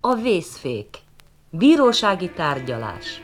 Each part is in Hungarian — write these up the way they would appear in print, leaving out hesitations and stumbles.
A vészfék. Bírósági tárgyalás.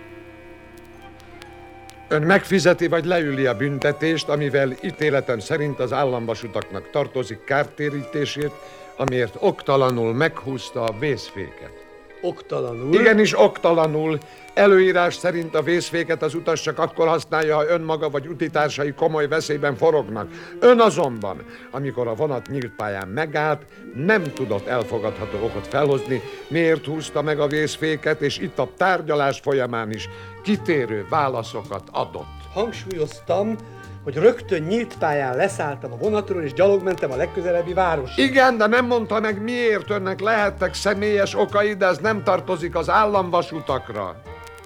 Ön megfizeti vagy leüli a büntetést, amivel ítéletem szerint az államvasutaknak tartozik kártérítésért, amiért oktalanul meghúzta a vészféket. Oktalanul? Igenis oktalanul. Előírás szerint a vészféket az utas csak akkor használja, ha önmaga vagy utitársai komoly veszélyben forognak. Ön azonban, amikor a vonat nyílt pályán megállt, nem tudott elfogadható okot felhozni, miért húzta meg a vészféket, és itt a tárgyalás folyamán is kitérő válaszokat adott. Hangsúlyoztam, hogy rögtön nyílt pályán leszálltam a vonatról, és gyalog mentem a legközelebbi városra. Igen, de nem mondta meg, miért. Önnek lehettek személyes okai, de ez nem tartozik az államvasutakra.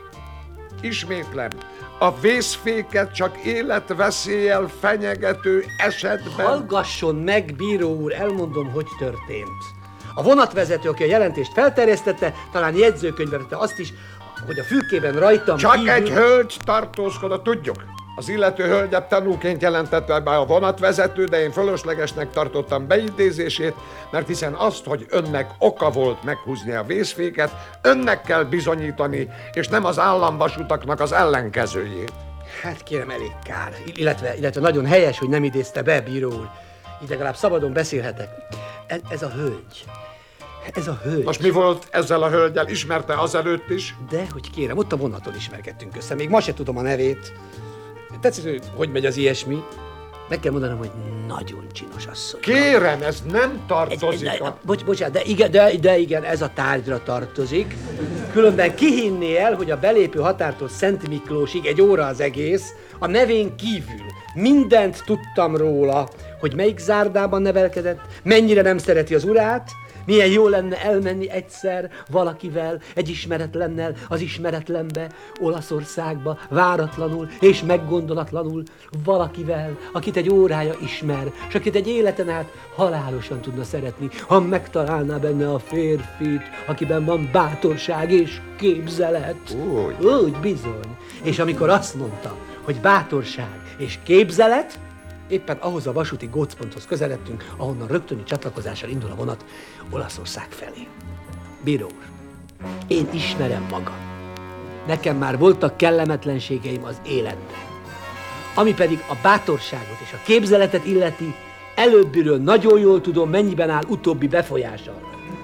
Ismétlem, a vészféket csak életveszéllyel fenyegető esetben... Hallgasson meg, bíró úr, elmondom, hogy történt. A vonatvezető, aki a jelentést felterjesztette, talán jegyzőkönyvbe vette azt is, hogy a fülkében rajtam Csak kívül... egy hölgy tartózkodott, tudjuk. Az illető hölgyet tanúként jelentette be a vonatvezető, de én fölöslegesnek tartottam beidézését, mert hiszen azt, hogy önnek oka volt meghúzni a vészféket, önnek kell bizonyítani, és nem az államvasutaknak az ellenkezőjét. Hát kérem, elég kár. Illetve nagyon helyes, hogy nem idézte be, bíró úr. Így legalább szabadon beszélhetek. Ez a hölgy. Ez a hölgy. Most mi volt ezzel a hölgyel? Ismerte azelőtt is? De, hogy kérem, ott a vonaton ismerkedtünk össze. Még ma se tudom a nevét. Tetszik, hogy megy az ilyesmi? Meg kell mondanom, hogy nagyon csinos asszony. Kérem, ez nem tartozik Bocsánat, de igen, ez a tárgyra tartozik. Különben ki hinné el, hogy a belépő határtól Szent Miklósig egy óra az egész, a nevén kívül mindent tudtam róla, hogy melyik zárdában nevelkedett, mennyire nem szereti az urát, milyen jó lenne elmenni egyszer valakivel, egy ismeretlennel az ismeretlenbe, Olaszországba, váratlanul és meggondolatlanul, valakivel, akit egy órája ismer, s akit egy életen át halálosan tudna szeretni, ha megtalálná benne a férfit, akiben van bátorság és képzelet. Úgy bizony. És amikor azt mondta, hogy bátorság és képzelet, éppen ahhoz a vasúti gócponthoz közeledtünk, ahonnan rögtöni csatlakozással indul a vonat Olaszország felé. Bíró úr, én ismerem magam. Nekem már voltak kellemetlenségeim az életben. Ami pedig a bátorságot és a képzeletet illeti, előbbiről nagyon jól tudom, mennyiben áll utóbbi befolyással.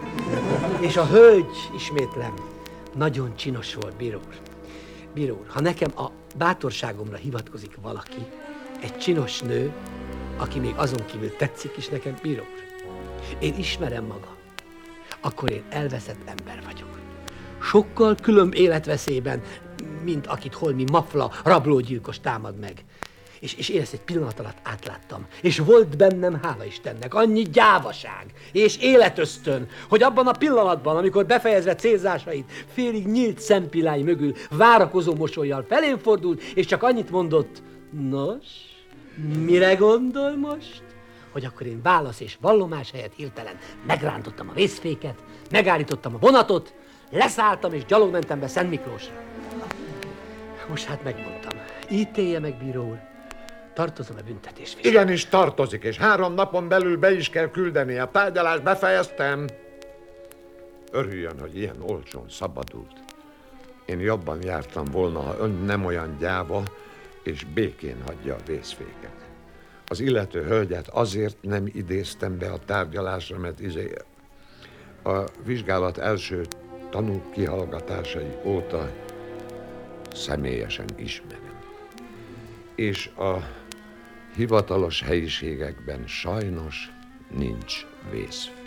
És a hölgy, ismétlem, nagyon csinos volt, bíró úr. Bíró úr, ha nekem a bátorságomra hivatkozik valaki, egy csinos nő, aki még azon kívül tetszik is nekem, bíró úr, én ismerem magam, akkor én elveszett ember vagyok. Sokkal különb életveszélyben, mint akit holmi mafla, rablógyilkos támad meg. És én ezt egy pillanat alatt átláttam. És volt bennem, hála Istennek, annyi gyávaság és életösztön, hogy abban a pillanatban, amikor befejezve célzásait, félig nyílt szempillány mögül várakozó mosollyal felém fordult, és csak annyit mondott: nos, mire gondol most? Hogy akkor én válasz és vallomás helyett hirtelen megrántottam a vészféket, megállítottam a vonatot, leszálltam és gyalog mentem be Szent Miklósra. Most hát megmondtam. Ítélje meg, bíró úr, tartozom a büntetés. Igenis tartozik, és 3 napon belül be is kell küldeni. A tárgyalást befejeztem. Örüljön, hogy ilyen olcsón szabadult. Én jobban jártam volna, ha ön nem olyan gyáva, és békén hagyja a vészféket. Az illető hölgyet azért nem idéztem be a tárgyalásra, mert a vizsgálat első tanúk kihallgatásai óta személyesen ismerem. És a hivatalos helyiségekben sajnos nincs vészfék.